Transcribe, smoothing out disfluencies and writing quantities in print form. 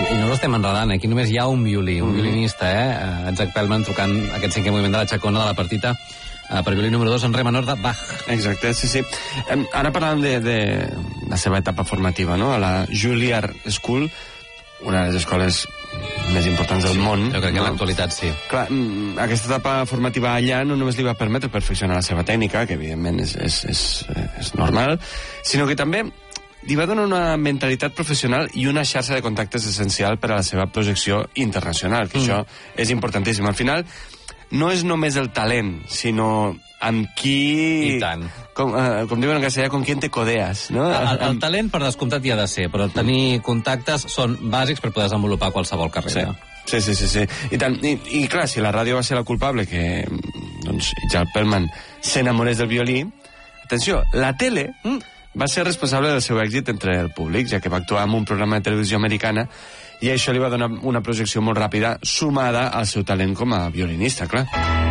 I no l'estem enredant, aquí només hi ha un violí, un violinista, Zach Pellman tocant aquest cinquè moviment de la xacona de la partita per violí número 2 en re menor de Bach. Exacte, sí. Ara parlàvem de la seva etapa formativa, no? A la Juilliard School, una de les escoles més importants del món. Jo crec que en l'actualitat sí. Clar, aquesta etapa formativa allà no només li va permetre perfeccionar la seva tècnica, que evidentment és normal, sinó que també li va donar una mentalitat professional i una xarxa de contactes essencial per a la seva projecció internacional, que això és importantíssim. Al final, no és només el talent, sinó amb qui... I tant. Com diuen en castellà, con quien te codeas, no? El talent, per descomptat, hi ha de ser, però tenir contactes són bàsics per poder desenvolupar qualsevol carrera. Sí. I tant, i clar, si la ràdio va ser la culpable que doncs, Zach Pellman s'enamorés del violí, atenció, la tele va ser responsable del seu èxit entre el públic, ja que va actuar en un programa de televisió americana i això li va donar una projecció molt ràpida sumada al seu talent com a violinista, clar.